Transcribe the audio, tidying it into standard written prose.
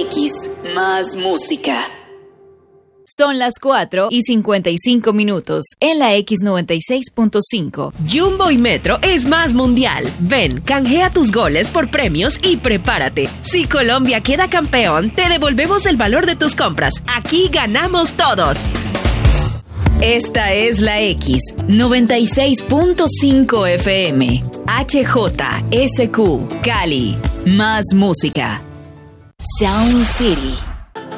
X, más música. Son las 4:55 en la X96.5. Jumbo y Metro es más mundial. Ven, canjea tus goles por premios y prepárate. Si Colombia queda campeón, te devolvemos el valor de tus compras. Aquí ganamos todos. Esta es la X96.5 FM. HJSQ, Cali. Más música. Sound City.